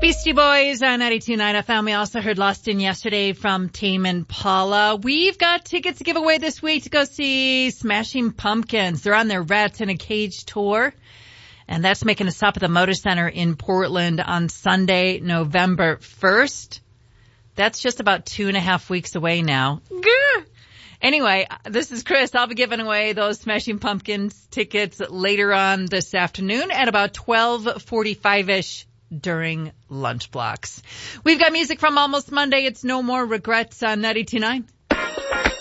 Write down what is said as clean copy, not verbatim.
Beastie Boys on 92.9 FM. We also heard Lost In yesterday from Tame Impala. We've got tickets to give away this week to go see Smashing Pumpkins. They're on their Rats in a Cage tour. And that's making a stop at the Motor Center in Portland on Sunday, November 1st. That's just about 2.5 weeks away now. Gah! Anyway, this is Chris. I'll be giving away those Smashing Pumpkins tickets later on this afternoon at about 12:45-ish. During lunch blocks. We've got music from Almost Monday. It's No More Regrets on 92.9.